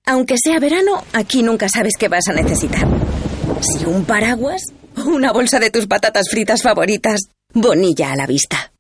Aunque sea verano, aquí nunca sabes qué vas a necesitar. Si un paraguas o una bolsa de tus patatas fritas favoritas. Bonilla a la vista.